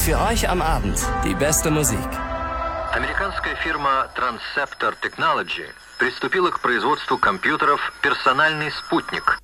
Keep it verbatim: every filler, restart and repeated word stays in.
Für euch am Abend die beste Musik. Американская фирма Transceptor Technology приступила к производству компьютеров «Персональный спутник»,